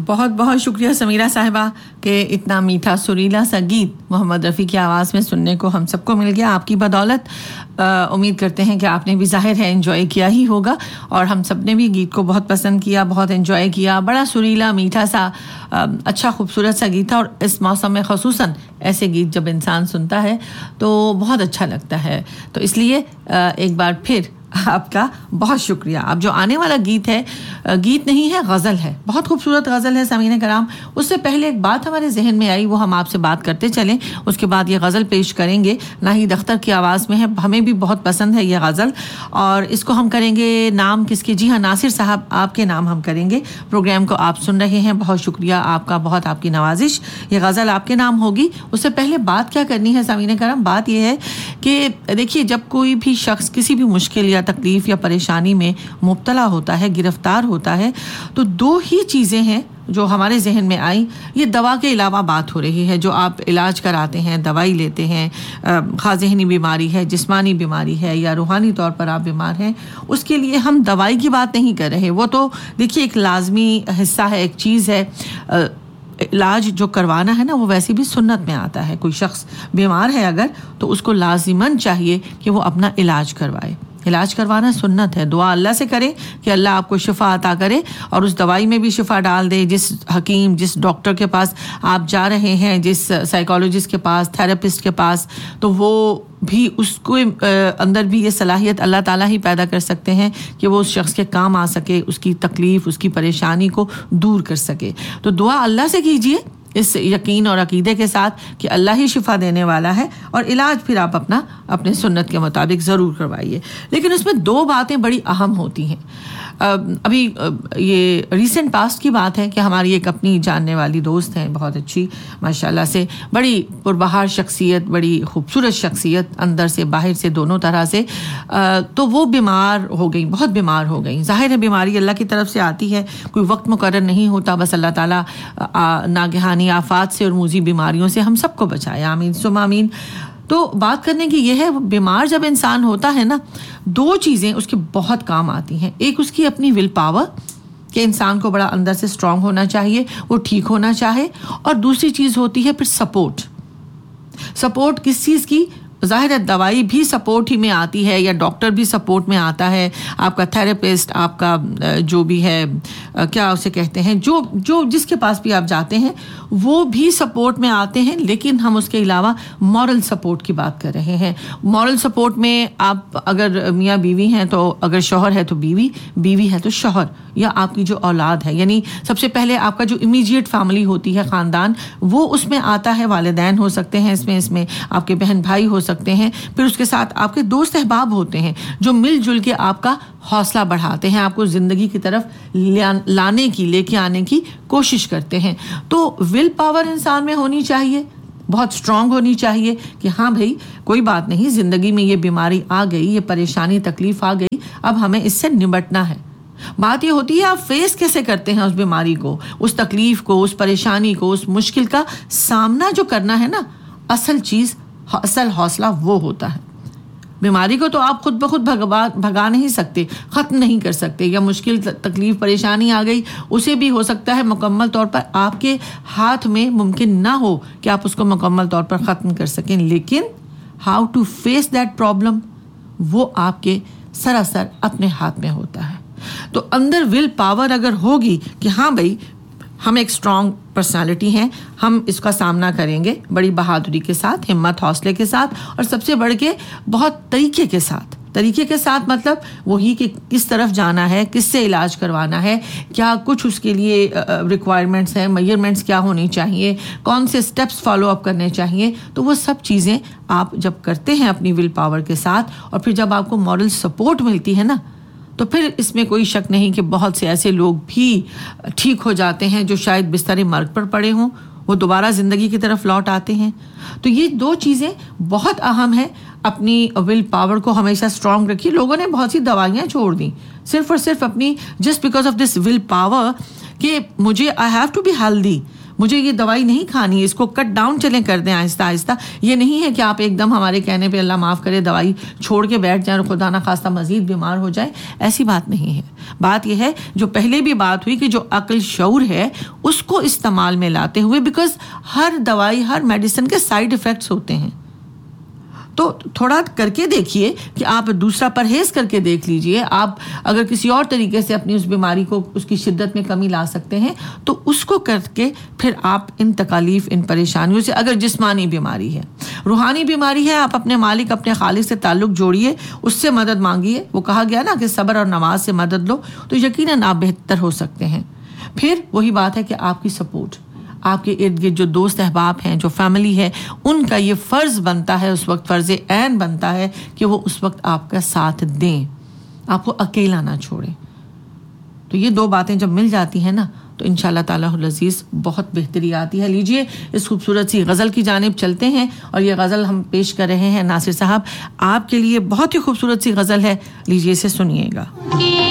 बहुत बहुत शुक्रिया समीरा साहिबा कि इतना मीठा सुरीला सा गीत मोहम्मद रफ़ी की आवाज़ में सुनने को हम सबको मिल गया आपकी बदौलत। उम्मीद करते हैं कि आपने भी ज़ाहिर है एंजॉय किया ही होगा और हम सब ने भी गीत को बहुत पसंद किया, बहुत एंजॉय किया। बड़ा सुरीला मीठा सा अच्छा खूबसूरत सा गीत था और इस मौसम में ख़ुसूसन ऐसे गीत जब इंसान सुनता है तो बहुत अच्छा लगता है। तो इसलिए एक बार फिर आपका बहुत शुक्रिया। अब जो आने वाला गीत है, गीत नहीं है, गज़ल है, बहुत खूबसूरत गज़ल है सामीन कराम। उससे पहले एक बात हमारे जहन में आई, वो हम आपसे बात करते चलें, उसके बाद ये गज़ल पेश करेंगे। नाहिद अख्तर की आवाज़ में है, हमें भी बहुत पसंद है ये गज़ल और इसको हम करेंगे नाम किसके? जी हाँ, नासिर साहब आपके नाम हम करेंगे। प्रोग्राम को आप सुन रहे हैं, बहुत शुक्रिया आपका, बहुत आपकी नवाजिश। ये गज़ल आपके नाम होगी। उससे पहले बात क्या करनी है सामीन कराम? बात यह है कि देखिए, जब कोई भी शख्स किसी भी मुश्किल तकलीफ या परेशानी में मुब्तला होता है, गिरफ्तार होता है, तो दो ही चीज़ें हैं जो हमारे जहन में आई। ये दवा के अलावा बात हो रही है, जो आप इलाज कराते हैं, दवाई लेते हैं, ख़ास ज़हनी बीमारी है, जिस्मानी बीमारी है या रूहानी तौर पर आप बीमार हैं, उसके लिए हम दवाई की बात नहीं कर रहे। वो तो देखिए एक लाजमी हिस्सा है, एक चीज़ है। इलाज जो करवाना है ना, वो वैसे भी सुन्नत में आता है। कोई शख्स बीमार है अगर, तो उसको लाजिमन चाहिए कि वो अपना इलाज करवाए। इलाज करवाना सुन्नत है। दुआ अल्लाह से करें कि अल्लाह आपको शिफा अता करे और उस दवाई में भी शिफा डाल दे। जिस हकीम, जिस डॉक्टर के पास आप जा रहे हैं, जिस साइकोलॉजिस्ट के पास, थेरेपिस्ट के पास, तो वो भी उसको अंदर भी ये सलाहियत अल्लाह ताला ही पैदा कर सकते हैं कि वो उस शख्स के काम आ सके, उसकी तकलीफ़, उसकी परेशानी को दूर कर सके। तो दुआ अल्लाह से कीजिए इस यकीन और अकीदे के साथ कि अल्लाह ही शिफा देने वाला है और इलाज फिर आप अपने सुन्नत के मुताबिक ज़रूर करवाइए। लेकिन उसमें दो बातें बड़ी अहम होती हैं। अभी ये रीसेंट पास्ट की बात है कि हमारी एक अपनी जानने वाली दोस्त हैं, बहुत अच्छी माशाल्लाह से, बड़ी पुरबहार शख्सियत, बड़ी खूबसूरत शख्सियत, अंदर से बाहर से दोनों तरह से। तो वो बीमार हो गई, बहुत बीमार हो गई। ज़ाहिर है बीमारी अल्लाह की तरफ से आती है, कोई वक्त मुकर्रर नहीं होता, बस अल्लाह ताला नागहानी आफात से और मूजी बीमारियों से हम सबको बचाए, आमीन सुम आमीन। तो बात करने की यह है, बीमार जब इंसान होता है ना, दो चीज़ें उसके बहुत काम आती हैं। एक उसकी अपनी विल पावर कि इंसान को बड़ा अंदर से स्ट्रांग होना चाहिए, वो ठीक होना चाहे, और दूसरी चीज़ होती है फिर सपोर्ट। सपोर्ट किस चीज़ की? ज़ाहिर है दवाई भी सपोर्ट ही में आती है या डॉक्टर भी सपोर्ट में आता है, आपका थेरेपिस्ट, आपका जो भी है क्या उसे कहते हैं, जो जिसके पास भी आप जाते हैं वो भी सपोर्ट में आते हैं। लेकिन हम उसके अलावा मॉरल सपोर्ट की बात कर रहे हैं। मॉरल सपोर्ट में आप अगर मियाँ बीवी हैं तो, अगर शौहर है तो बीवी, बीवी है तो शौहर, या आपकी जो औलाद है, यानी सबसे पहले आपका जो इमीडिएट फैमिली होती है, ख़ानदान, वो उसमें आता है। वालिदैन हो सकते हैं इसमें आपके बहन भाई हो सकते हैं, फिर उसके साथ आपके दोस्त अहबाब होते हैं जो मिलजुल के आपका हौसला बढ़ाते हैं, आपको ज़िंदगी की तरफ लेके आने की कोशिश करते हैं। तो विल पावर इंसान में होनी चाहिए, बहुत स्ट्रांग होनी चाहिए कि हाँ भाई कोई बात नहीं, ज़िंदगी में ये बीमारी आ गई, ये परेशानी तकलीफ़ आ गई, अब हमें इससे निपटना है। बात ये होती है आप फेस कैसे करते हैं उस बीमारी को, उस तकलीफ़ को, उस परेशानी को, उस मुश्किल का सामना जो करना है ना, असल चीज़, असल हौसला वो होता है। बीमारी को तो आप खुद ब खुद भगा नहीं सकते, ख़त्म नहीं कर सकते, या मुश्किल तकलीफ़ परेशानी आ गई, उसे भी हो सकता है मुकम्मल तौर पर आपके हाथ में मुमकिन ना हो कि आप उसको मुकम्मल तौर पर ख़त्म कर सकें। लेकिन how to face that problem, वो आपके सरासर अपने हाथ में होता है। तो अंदर विल पावर अगर होगी कि हाँ भाई हम एक स्ट्रॉन्ग पर्सनालिटी हैं, हम इसका सामना करेंगे बड़ी बहादुरी के साथ, हिम्मत हौसले के साथ, और सबसे बढ़ के बहुत तरीके के साथ मतलब वही कि किस तरफ जाना है, किससे इलाज करवाना है, क्या कुछ उसके लिए रिक्वायरमेंट्स हैं, मेजरमेंट्स क्या होनी चाहिए, कौन से स्टेप्स फॉलो अप करने चाहिए। तो वो सब चीज़ें आप जब करते हैं अपनी विल पावर के साथ, और फिर जब आपको मॉरल सपोर्ट मिलती है ना, तो फिर इसमें कोई शक नहीं कि बहुत से ऐसे लोग भी ठीक हो जाते हैं जो शायद बिस्तर मर्ग पर पड़े हों, वो दोबारा ज़िंदगी की तरफ लौट आते हैं। तो ये दो चीज़ें बहुत अहम है। अपनी विल पावर को हमेशा स्ट्रांग रखिए। लोगों ने बहुत सी दवाइयाँ छोड़ दी सिर्फ और सिर्फ अपनी just because of this will power कि मुझे I have to be healthy, मुझे ये दवाई नहीं खानी है, इसको कट डाउन चलें कर दें आहिस्ता आहिस्ता। ये नहीं है कि आप एकदम हमारे कहने पे अल्लाह माफ़ करे दवाई छोड़ के बैठ जाएं और खुदा ना खास्ता मज़ीद बीमार हो जाए, ऐसी बात नहीं है। बात यह है जो पहले भी बात हुई कि जो अक्ल शऊर है उसको इस्तेमाल में लाते हुए, बिकॉज हर दवाई हर मेडिसिन के साइड इफ़ेक्ट्स होते हैं, तो थोड़ा करके देखिए कि आप दूसरा परहेज़ करके देख लीजिए। आप अगर किसी और तरीके से अपनी उस बीमारी को उसकी शिद्दत में कमी ला सकते हैं तो उसको करके फिर आप इन तकालीफ इन परेशानियों से, अगर जिस्मानी बीमारी है, रूहानी बीमारी है, आप अपने मालिक अपने खालिक से ताल्लुक़ जोड़िए, उससे मदद मांगिए। वो कहा गया ना कि सब्र और नमाज से मदद लो, तो यकीनन आप बेहतर हो सकते हैं। फिर वही बात है कि आपकी सपोर्ट, आपके इर्द गिर्द जो दोस्त अहबाब हैं, जो फैमिली है, उनका ये फ़र्ज़ बनता है, उस वक्त फ़र्ज़ ऐन बनता है कि वो उस वक्त आपका साथ दें, आपको अकेला ना छोड़ें। तो ये दो बातें जब मिल जाती हैं ना तो इंशाअल्लाह तालाहुल अज़ीज़ बहुत बेहतरी आती है। लीजिए इस खूबसूरत सी गज़ल की जानिब चलते हैं, और ये गज़ल हम पेश कर रहे हैं नासिर साहब आपके लिए, बहुत ही खूबसूरत सी गज़ल है, लीजिए इसे सुनिएगा।